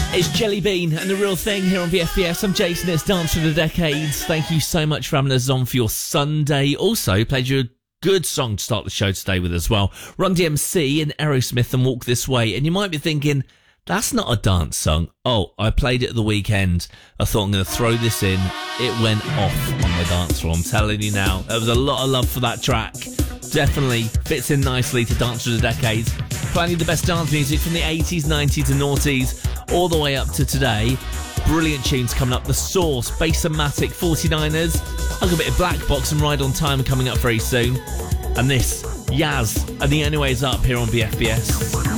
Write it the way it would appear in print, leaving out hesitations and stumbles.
It's Jelly Bean and The Real Thing here on VFBS. I'm Jason, it's Dance for the Decades. Thank you so much for having us on for your Sunday. Also, played you a good song to start the show today with as well. Run DMC and Aerosmith and Walk This Way. And you might be thinking, that's not a dance song. Oh, I played it at the weekend. I thought I'm going to throw this in. It went off on the dance floor. I'm telling you now, there was a lot of love for that track. Definitely fits in nicely to Dance for the Decades. Playing the best dance music from the 80s, 90s and noughties all the way up to today. Brilliant tunes coming up. The Source, Bass-O-Matic, 49ers. I've got a bit of Black Box and Ride on Time coming up very soon. And this, Yaz, and The Only Way Is Up here on BFBS.